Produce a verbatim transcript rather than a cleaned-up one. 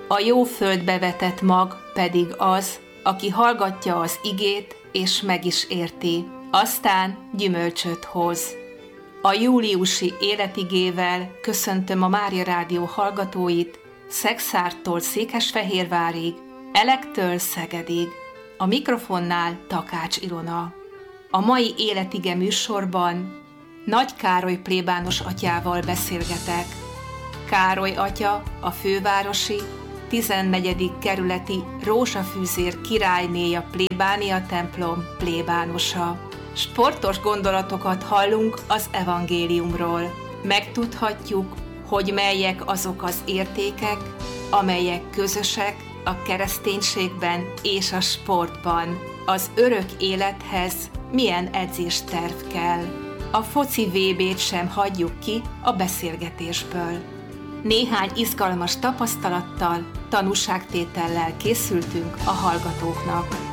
A jó földbe vetett mag pedig az, aki hallgatja az igét, és meg is érti, aztán gyümölcsöt hoz. A júliusi életigével köszöntöm a Mária Rádió hallgatóit Szexártól Székesfehérvárig, Elektől Szegedig. A mikrofonnál Takács Ilona. A mai életige műsorban Nagy Károly plébános atyával beszélgetek. Károly atya a fővárosi, tizennegyedik kerületi Rózsafűzér királyné a plébánia templom plébánosa. Sportos gondolatokat hallunk az evangéliumról. Megtudhatjuk, hogy melyek azok az értékek, amelyek közösek a kereszténységben és a sportban. Az örök élethez milyen edzésterv kell. A foci vé bét sem hagyjuk ki a beszélgetésből. Néhány izgalmas tapasztalattal, tanúságtétellel készültünk a hallgatóknak.